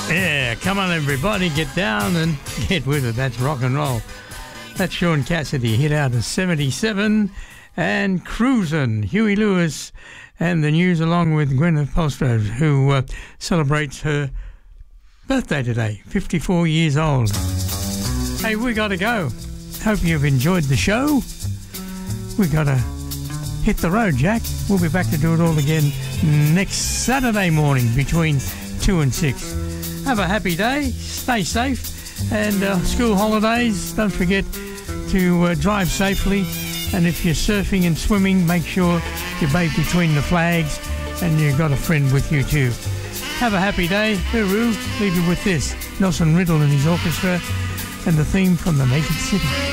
Yeah, come on everybody, get down and get with it. That's rock and roll. That's Sean Cassidy, hit out of 77 and Cruisin', Huey Lewis and the news along with Gwyneth Paltrow, who celebrates her birthday today, 54 years old. Hey, we got to go. Hope you've enjoyed the show. We got to hit the road, Jack. We'll be back to do it all again next Saturday morning between 2 and 6. Have a happy day, stay safe, and school holidays, don't forget to drive safely, and if you're surfing and swimming, make sure you bathe between the flags and you've got a friend with you too. Have a happy day. Hooroo. Leave you with this, Nelson Riddle and his orchestra and the theme from The Naked City.